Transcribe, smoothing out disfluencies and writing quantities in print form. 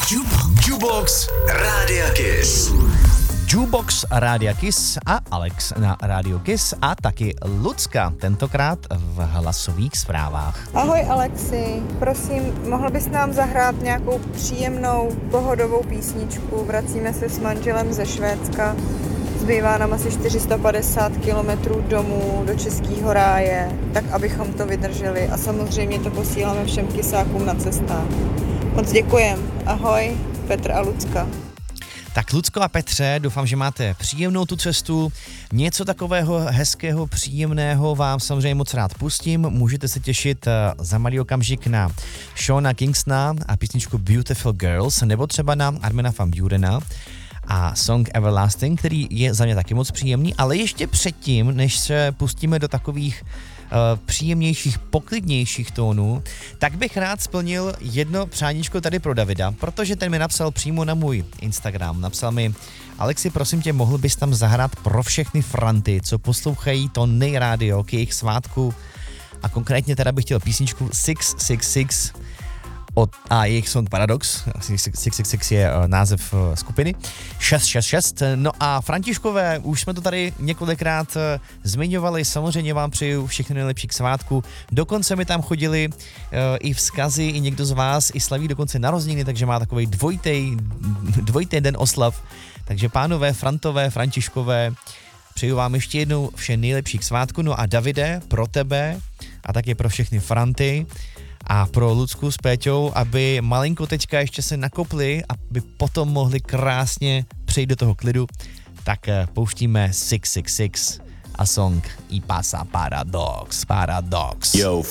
Jukebox Rádia Kiss. Jukebox Rádia Kiss a Alex na Rádio Kiss a taky Lucka, tentokrát v hlasových zprávách. Ahoj Alexi, prosím, mohl bys nám zahrát nějakou příjemnou, pohodovou písničku? Vracíme se s manželem ze Švédska, zbývá nám asi 450 kilometrů domů do Českého ráje, tak abychom to vydrželi a samozřejmě to posíláme všem kysákům na cestách. Moc děkujem, ahoj, Petr a Lucka. Tak Lucko a Petře, doufám, že máte příjemnou tu cestu. Něco takového hezkého, příjemného vám samozřejmě moc rád pustím. Můžete se těšit za malý okamžik na Seana Kingstona a písničku Beautiful Girls, nebo třeba na Armina van Burena a song Everlasting, který je za mě taky moc příjemný, ale ještě předtím, než se pustíme do takových příjemnějších, poklidnějších tónů, tak bych rád splnil jedno přáníčko tady pro Davida, protože ten mi napsal přímo na můj Instagram. Napsal mi: Alexi, prosím tě, mohl bys tam zahrát pro všechny franty, co poslouchají to nejrádio k jejich svátku, a konkrétně teda bych chtěl písničku 666 a jejich song Paradox, 666 je název skupiny, 666, no a Františkové, už jsme to tady několikrát zmiňovali, samozřejmě vám přeju všechny nejlepší k svátku, dokonce mi tam chodili i vzkazy, i někdo z vás i slaví dokonce narozeniny, takže má takovej dvojitý den oslav, takže pánové, Frantové, Františkové, přeju vám ještě jednou vše nejlepší k svátku, no a Davide, pro tebe a taky pro všechny Franty a pro Lucku s Péťou, aby malinko teďka ještě se nakopli, aby potom mohli krásně přejít do toho klidu, tak pouštíme 666 a song Y pasa Paradox. Yo,